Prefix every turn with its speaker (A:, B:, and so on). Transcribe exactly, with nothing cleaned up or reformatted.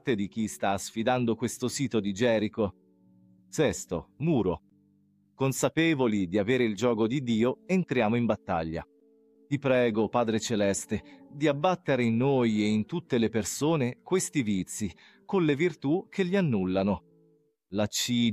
A: parte di chi sta sfidando questo sito di Gerico. Sesto, muro. Consapevoli di avere il giogo di Dio, entriamo in battaglia. Ti prego, Padre Celeste, di abbattere in noi e in tutte le persone questi vizi, con le virtù che li annullano. L'accidio,